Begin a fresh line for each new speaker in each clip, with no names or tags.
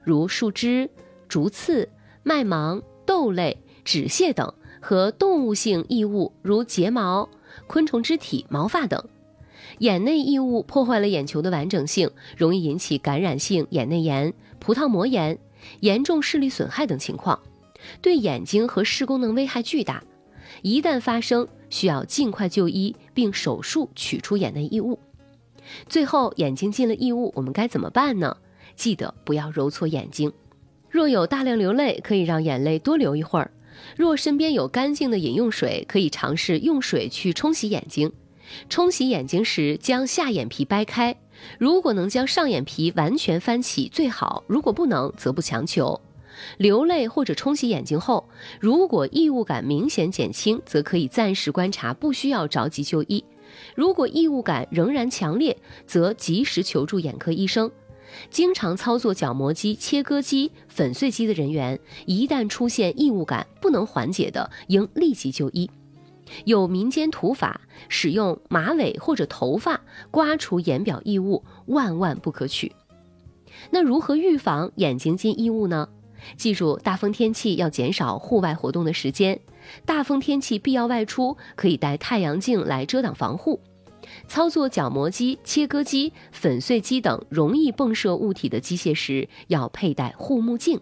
如树枝、竹刺、麦芒、豆类、纸屑等，和动物性异物如睫毛、昆虫肢体、毛发等。眼内异物破坏了眼球的完整性，容易引起感染性眼内炎、葡萄膜炎、严重视力损害等情况，对眼睛和视功能危害巨大。一旦发生，需要尽快就医并手术取出眼内异物。最后，眼睛进了异物，我们该怎么办呢？记得不要揉搓眼睛。若有大量流泪，可以让眼泪多流一会儿。若身边有干净的饮用水，可以尝试用水去冲洗眼睛。冲洗眼睛时，将下眼皮掰开，如果能将上眼皮完全翻起最好，如果不能，则不强求。流泪或者冲洗眼睛后，如果异物感明显减轻，则可以暂时观察，不需要着急就医。如果异物感仍然强烈，则及时求助眼科医生。经常操作角膜机、切割机、粉碎机的人员，一旦出现异物感不能缓解的，应立即就医。有民间土法，使用马尾或者头发刮除眼表异物，万万不可取。那如何预防眼睛进异物呢？记住，大风天气要减少户外活动的时间，大风天气必要外出，可以带太阳镜来遮挡防护。操作角膜机、切割机、粉碎机等容易迸射物体的机械时，要佩戴护目镜。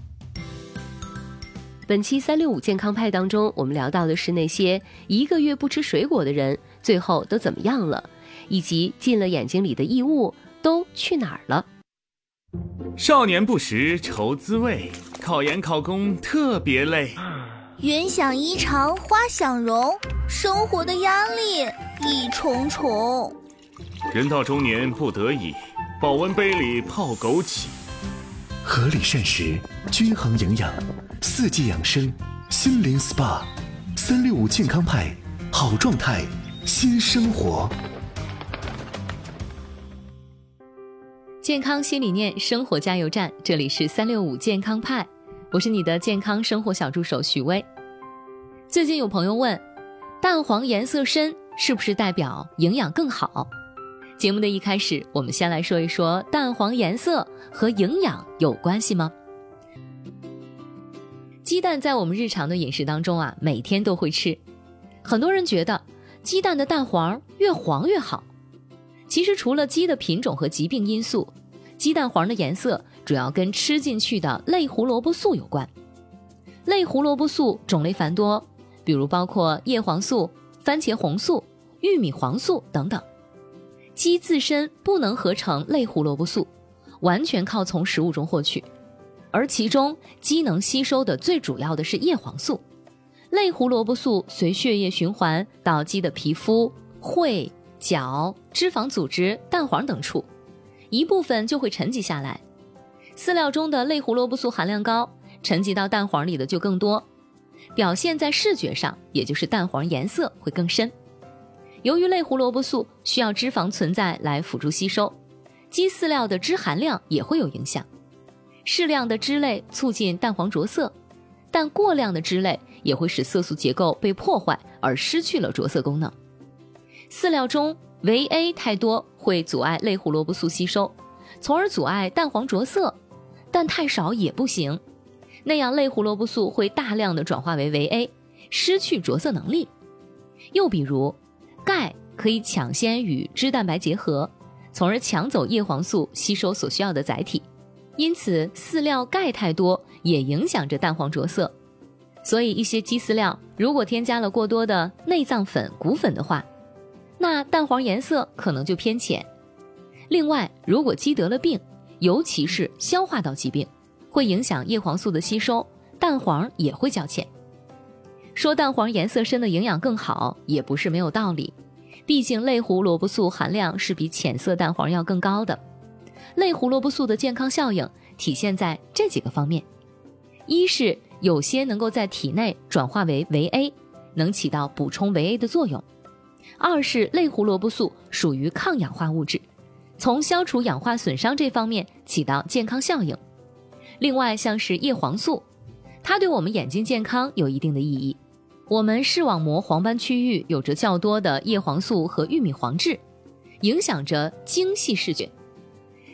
本期365健康派当中，我们聊到的是那些1个月不吃水果的人最后都怎么样了，以及进了眼睛里的异物都去哪儿了。
少年不识愁滋味，考研考公特别累。
云想衣裳花想容，生活的压力一重重。
人到中年不得已，保温杯里泡枸杞。
合理膳食，均衡营养，四季养生，心灵 SPA，365健康派，好状态，新生活。
健康新理念，生活加油站，这里是365健康派，我是你的健康生活小助手许巍。最近有朋友问，蛋黄颜色深是不是代表营养更好？节目的一开始，我们先来说一说蛋黄颜色和营养有关系吗？鸡蛋在我们日常的饮食当中每天都会吃。很多人觉得鸡蛋的蛋黄越黄越好。其实除了鸡的品种和疾病因素，鸡蛋黄的颜色主要跟吃进去的类胡萝卜素有关。类胡萝卜素种类繁多，比如包括叶黄素、番茄红素、玉米黄素等等。鸡自身不能合成类胡萝卜素，完全靠从食物中获取，而其中鸡能吸收的最主要的是叶黄素。类胡萝卜素随血液循环到鸡的皮肤、喙、角、脂肪组织、蛋黄等处，一部分就会沉积下来。饲料中的类胡萝卜素含量高，沉积到蛋黄里的就更多，表现在视觉上，也就是蛋黄颜色会更深。由于类胡萝卜素需要脂肪存在来辅助吸收，鸡饲料的脂含量也会有影响。适量的脂类促进蛋黄着色，但过量的脂类也会使色素结构被破坏而失去了着色功能。饲料中维 A 太多会阻碍类胡萝卜素吸收，从而阻碍蛋黄着色，但太少也不行，那样类胡萝卜素会大量的转化为维 A， 失去着色能力。又比如钙可以抢先与脂蛋白结合，从而抢走叶黄素吸收所需要的载体，因此饲料钙太多也影响着蛋黄着色。所以一些鸡饲料如果添加了过多的内脏粉、骨粉的话，那蛋黄颜色可能就偏浅。另外，如果鸡得了病，尤其是消化道疾病，会影响叶黄素的吸收，蛋黄也会较浅。说蛋黄颜色深的营养更好，也不是没有道理，毕竟类胡萝卜素含量是比浅色蛋黄要更高的。类胡萝卜素的健康效应体现在这几个方面：一是有些能够在体内转化为维 A， 能起到补充维 A 的作用；二是类胡萝卜素属于抗氧化物质，从消除氧化损伤这方面起到健康效应。另外像是叶黄素，它对我们眼睛健康有一定的意义。我们视网膜黄斑区域有着较多的叶黄素和玉米黄质，影响着精细视觉。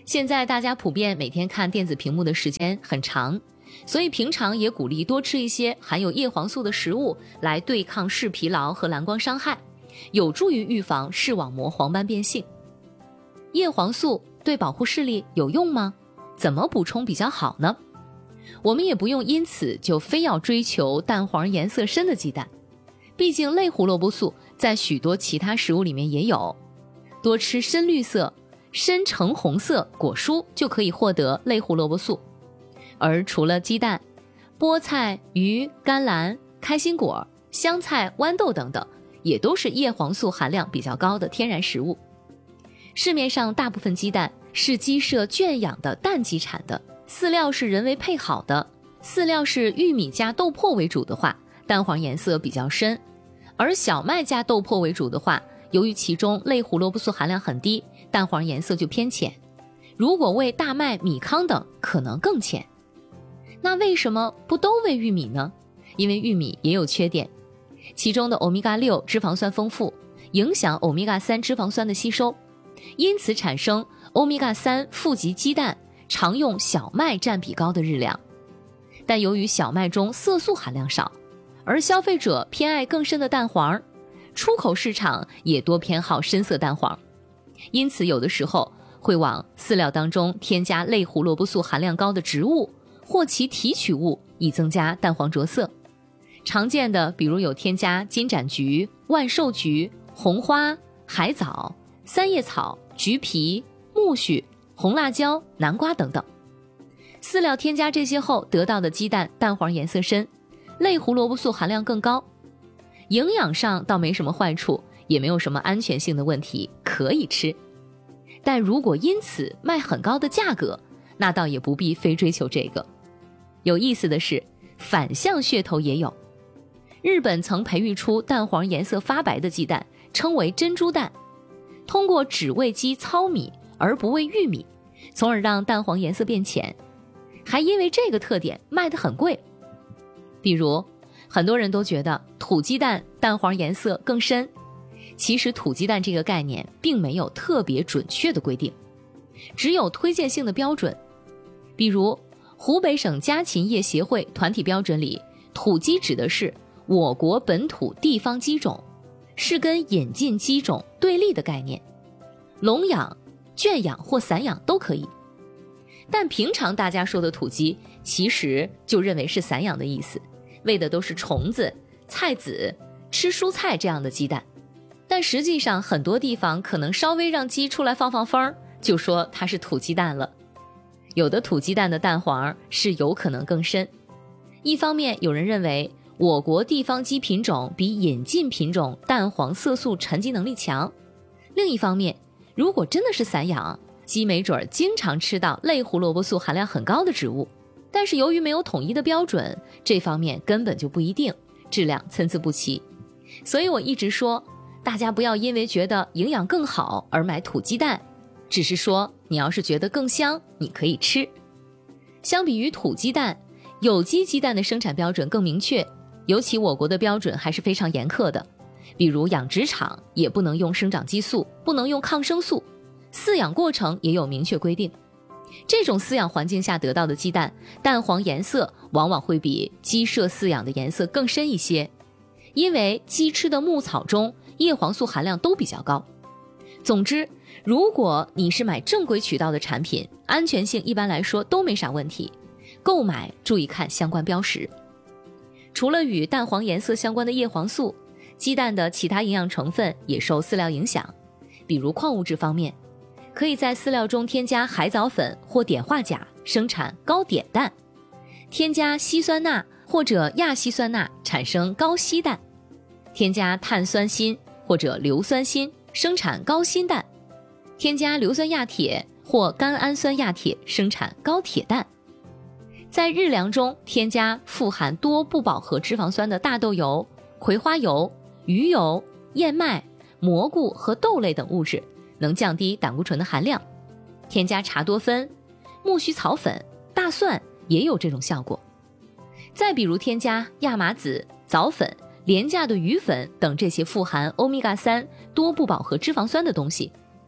现在大家普遍每天看电子屏幕的时间很长，所以平常也鼓励多吃一些含有叶黄素的食物来对抗视疲劳和蓝光伤害，有助于预防视网膜黄斑变性。叶黄素对保护视力有用吗？怎么补充比较好呢？我们也不用因此就非要追求淡黄颜色深的鸡蛋，毕竟类胡萝卜素在许多其他食物里面也有，多吃深绿色、深橙红色果蔬就可以获得类胡萝卜素。而除了鸡蛋，菠菜、鱼、甘蓝、开心果、香菜、豌豆等等，也都是叶黄素含量比较高的天然食物。市面上大部分鸡蛋是鸡舍圈养的蛋鸡产的，饲料是人为配好的，饲料是玉米加豆粕为主的话，蛋黄颜色比较深；而小麦加豆粕为主的话，由于其中类胡萝卜素含量很低，蛋黄颜色就偏浅。如果喂大麦、米糠等，可能更浅。那为什么不都喂玉米呢？因为玉米也有缺点，其中的欧米伽6脂肪酸丰富，影响欧米伽3脂肪酸的吸收，因此产生欧米伽3富集鸡蛋常用小麦占比高的日粮。但由于小麦中色素含量少，而消费者偏爱更深的蛋黄，出口市场也多偏好深色蛋黄，因此有的时候会往饲料当中添加类胡萝卜素含量高的植物或其提取物，以增加蛋黄着色。常见的比如有添加金盏菊、万寿菊、红花、海藻、三叶草、橘皮、苜蓿、红辣椒、南瓜等等。饲料添加这些后得到的鸡蛋蛋黄颜色深，类胡萝卜素含量更高，营养上倒没什么坏处，也没有什么安全性的问题，可以吃。但如果因此卖很高的价格，那倒也不必非追求这个。有意思的是，反向噱头也有。日本曾培育出蛋黄颜色发白的鸡蛋，称为珍珠蛋，通过只喂鸡糙米而不喂玉米，从而让蛋黄颜色变浅，还因为这个特点卖得很贵。比如很多人都觉得土鸡蛋蛋黄颜色更深，其实土鸡蛋这个概念并没有特别准确的规定，只有推荐性的标准。比如湖北省家禽业协会团体标准里，土鸡指的是我国本土地方鸡种，是跟引进鸡种对立的概念，笼养、圈养或散养都可以。但平常大家说的土鸡，其实就认为是散养的意思，喂的都是虫子、菜籽、吃蔬菜这样的鸡蛋。但实际上很多地方可能稍微让鸡出来放放风，就说它是土鸡蛋了。有的土鸡蛋的蛋黄是有可能更深。一方面有人认为我国地方鸡品种比引进品种蛋黄色素沉积能力强，另一方面如果真的是散养，鸡没准经常吃到类胡萝卜素含量很高的植物，但是由于没有统一的标准，这方面根本就不一定，质量参差不齐。所以我一直说，大家不要因为觉得营养更好而买土鸡蛋，只是说你要是觉得更香，你可以吃。相比于土鸡蛋，有机鸡蛋的生产标准更明确，尤其我国的标准还是非常严苛的，比如养殖场也不能用生长激素，不能用抗生素，饲养过程也有明确规定。这种饲养环境下得到的鸡蛋，蛋黄颜色往往会比鸡舍饲养的颜色更深一些，因为鸡吃的牧草中叶黄素含量都比较高。总之，如果你是买正规渠道的产品，安全性一般来说都没啥问题，购买注意看相关标识。除了与蛋黄颜色相关的叶黄素，鸡蛋的其他营养成分也受饲料影响。比如矿物质方面，可以在饲料中添加海藻粉或碘化钾，生产高碘蛋；添加稀酸钠或者亚稀酸钠，产生高稀蛋；添加碳酸锌或者硫酸锌，生产高锌蛋；添加硫酸亚铁或甘氨酸亚铁，生产高铁蛋。在日粮中添加富含多不饱和脂肪酸的大豆油、葵花油、鱼油、燕麦、蘑菇和豆类等物质，能降低胆固醇的含量。添加茶多酚、苜蓿草粉、大蒜也有这种效果。再比如添加亚麻籽、藻粉、廉价的鱼粉等这些富含欧米伽3多不饱和脂肪酸的东西，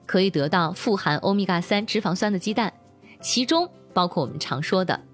可以得到富含欧米伽3脂肪酸的鸡蛋，其中包括我们常说的